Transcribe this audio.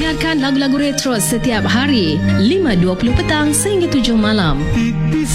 Dengarkan lagu-lagu retro setiap hari 5.20 petang sehingga 7 malam.